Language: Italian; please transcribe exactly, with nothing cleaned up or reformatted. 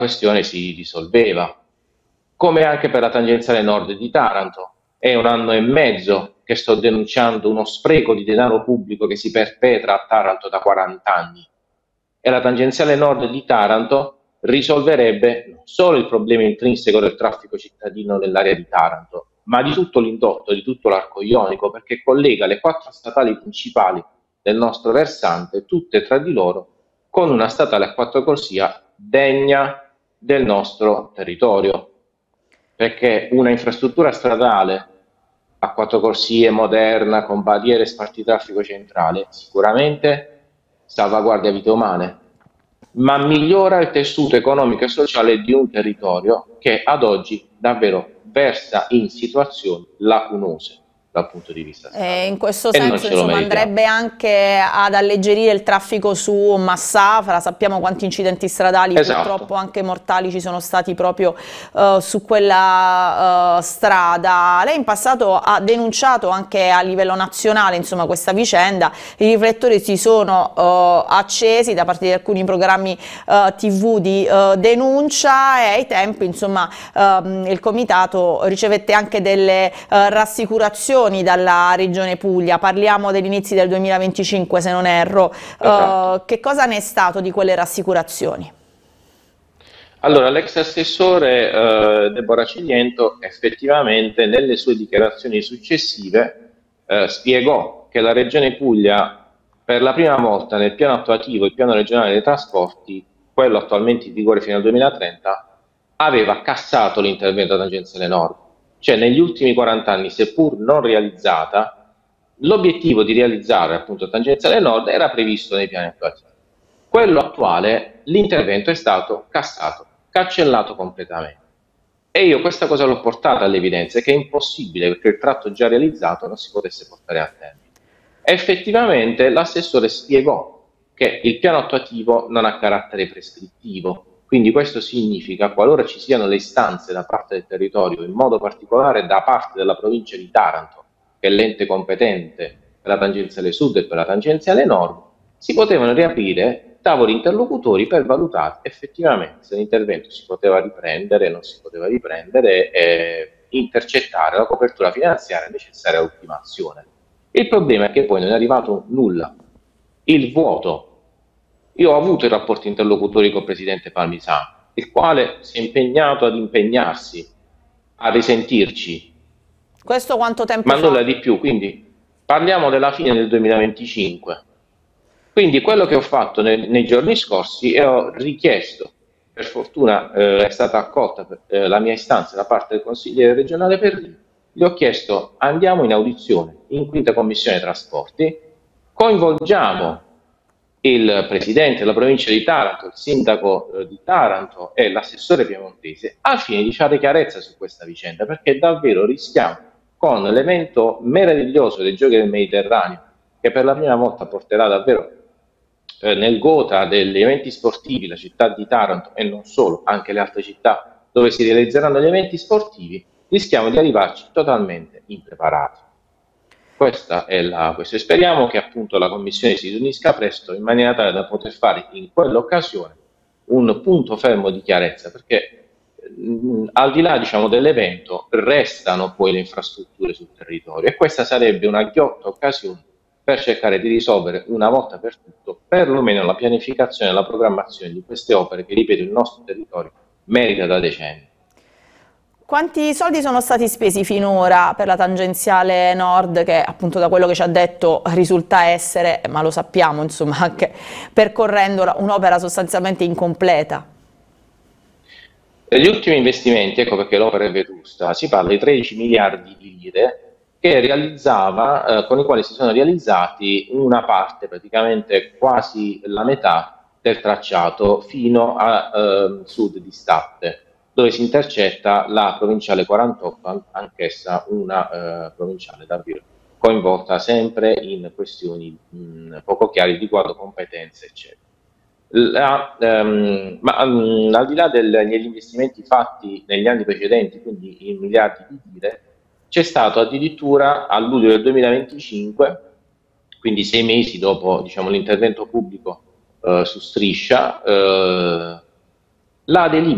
questione si risolveva. Come anche per la tangenziale nord di Taranto. È un anno e mezzo che sto denunciando uno spreco di denaro pubblico che si perpetra a Taranto da quaranta anni. E la tangenziale nord di Taranto risolverebbe non solo il problema intrinseco del traffico cittadino nell'area di Taranto, ma di tutto l'indotto, di tutto l'arco ionico, perché collega le quattro statali principali del nostro versante, tutte tra di loro, con una statale a quattro corsia degna del nostro territorio. Perché una infrastruttura stradale a quattro corsie, moderna, con barriere e spartitraffico centrale, sicuramente salvaguardia vite umane, ma migliora il tessuto economico e sociale di un territorio che ad oggi davvero versa in situazioni lacunose dal punto di vista stradale. In questo e senso insomma, andrebbe anche ad alleggerire il traffico su Massafra. Sappiamo quanti incidenti stradali, esatto, purtroppo anche mortali, ci sono stati proprio uh, su quella uh, strada. Lei in passato ha denunciato anche a livello nazionale insomma, questa vicenda. I riflettori si sono uh, accesi da parte di alcuni programmi uh, tivù di uh, denuncia, e ai tempi insomma, uh, il comitato ricevette anche delle uh, rassicurazioni dalla Regione Puglia. Parliamo degli inizi del duemilaventicinque, se non erro. Esatto. Uh, che cosa ne è stato di quelle rassicurazioni? Allora, l'ex assessore eh, Deborah Ciliento effettivamente nelle sue dichiarazioni successive eh, spiegò che la Regione Puglia per la prima volta nel piano attuativo, il piano regionale dei trasporti, quello attualmente in vigore fino al duemilatrenta, aveva cassato l'intervento tangenziale nord. Cioè negli ultimi quaranta anni, seppur non realizzata, l'obiettivo di realizzare appunto tangenziale nord era previsto nei piani attuativi. Quello attuale, l'intervento è stato cassato, cancellato completamente. E io questa cosa l'ho portata all'evidenza, che è impossibile perché il tratto già realizzato non si potesse portare a termine. Effettivamente l'assessore spiegò che il piano attuativo non ha carattere prescrittivo. Quindi questo significa, qualora ci siano le istanze da parte del territorio, in modo particolare da parte della provincia di Taranto, che è l'ente competente per la tangenziale sud e per la tangenziale nord, si potevano riaprire tavoli interlocutori per valutare effettivamente se l'intervento si poteva riprendere, non si poteva riprendere e intercettare la copertura finanziaria necessaria all'ultimazione. Il problema è che poi non è arrivato nulla, il vuoto. Io ho avuto i rapporti interlocutori con il presidente Palmisano, il quale si è impegnato ad impegnarsi, a risentirci. Questo quanto tempo ma fa? Ma nulla di più, quindi parliamo della fine del duemilaventicinque. Quindi quello che ho fatto nei, nei giorni scorsi è ho richiesto, per fortuna eh, è stata accolta per, eh, la mia istanza da parte del consigliere regionale Perrino, gli ho chiesto andiamo in audizione in quinta commissione trasporti, coinvolgiamo il presidente della provincia di Taranto, il sindaco eh, di Taranto e l'assessore piemontese al fine di fare chiarezza su questa vicenda, perché davvero rischiamo con l'evento meraviglioso dei Giochi del Mediterraneo, che per la prima volta porterà davvero eh, nel gota degli eventi sportivi la città di Taranto e non solo, anche le altre città dove si realizzeranno gli eventi sportivi, rischiamo di arrivarci totalmente impreparati. Questa è la questione. Speriamo che appunto la Commissione si riunisca presto in maniera tale da poter fare in quell'occasione un punto fermo di chiarezza, perché mh, al di là diciamo, dell'evento restano poi le infrastrutture sul territorio e questa sarebbe una ghiotta occasione per cercare di risolvere una volta per tutto perlomeno la pianificazione e la programmazione di queste opere che, ripeto, il nostro territorio merita da decenni. Quanti soldi sono stati spesi finora per la tangenziale nord, che appunto da quello che ci ha detto risulta essere, ma lo sappiamo insomma anche percorrendola, un'opera sostanzialmente incompleta? Negli ultimi investimenti, ecco perché l'opera è vetusta, si parla di tredici miliardi di lire che realizzava, eh, con i quali si sono realizzati una parte, praticamente quasi la metà del tracciato fino a eh, sud di Statte, dove si intercetta la provinciale quarantotto, anch'essa una eh, provinciale davvero coinvolta sempre in questioni mh, poco chiare di quadro competenze, eccetera. La, um, ma um, al di là del, degli investimenti fatti negli anni precedenti, quindi in miliardi di lire, c'è stato addirittura a luglio del duemilaventicinque, quindi sei mesi dopo diciamo, l'intervento pubblico uh, su Striscia, uh, la delibera